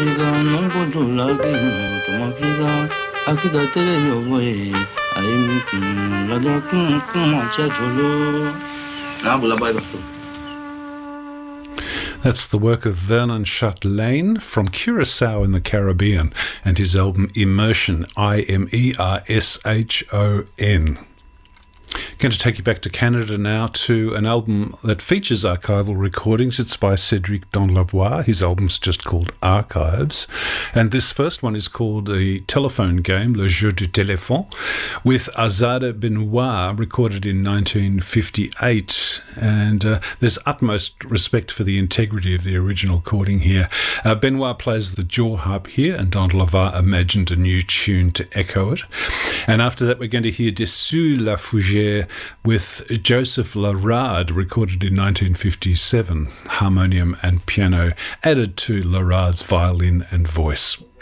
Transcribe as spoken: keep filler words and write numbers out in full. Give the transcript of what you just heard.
Africa, non posso lagi, non Africa, aki da tele yo boy, ai mi kun la da kun kun ma cha tolo. Na bula bye bye. That's the work of Vernon Chatelain from Curacao in the Caribbean and his album Immersion, I M E R S H O N. Going to take you back to Canada now to an album that features archival recordings. It's by Cedric Danlavoie. His album's just called Archives. And this first one is called The Telephone Game, Le Jeu du Téléphone, with Azade Benoit, recorded in nineteen fifty-eight. And uh, there's utmost respect for the integrity of the original recording here. Uh, Benoit plays the jaw harp here, and Danlavoie imagined a new tune to echo it. And after that, we're going to hear Dessous la Fougère with Joseph Larade, recorded in nineteen fifty-seven, harmonium and piano added to Larade's violin and voice.